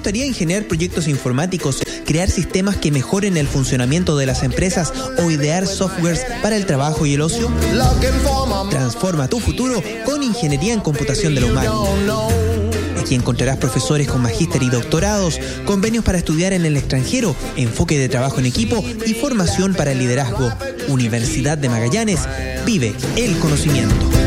gustaría ingeniar proyectos informáticos, crear sistemas que mejoren el funcionamiento de las empresas o idear softwares para el trabajo y el ocio? Transforma tu futuro con Ingeniería en Computación de la UMAC. Aquí encontrarás profesores con magíster y doctorados, convenios para estudiar en el extranjero, enfoque de trabajo en equipo y formación para el liderazgo. Universidad de Magallanes, vive el conocimiento.